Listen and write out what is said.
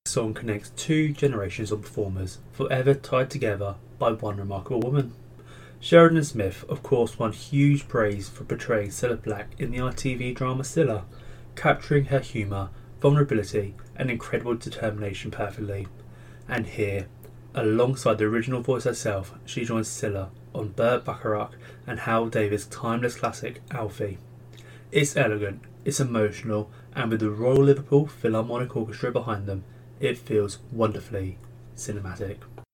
The song connects two generations of performers, forever tied together by one remarkable woman. Sheridan Smith, of course, won huge praise for portraying Cilla Black in the ITV drama Cilla, capturing her humour, vulnerability, and incredible determination perfectly. And here, alongside the original voice herself, she joins Cilla on Burt Bacharach and Hal Davis' timeless classic Alfie. It's elegant, it's emotional, and with the Royal Liverpool Philharmonic Orchestra behind them, it feels wonderfully cinematic.